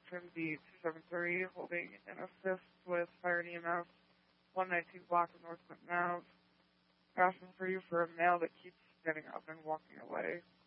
MD 273 holding an assist with Fire EMS 119 block of North Clinton Ave. Asking for you for a male that keeps getting up and walking away.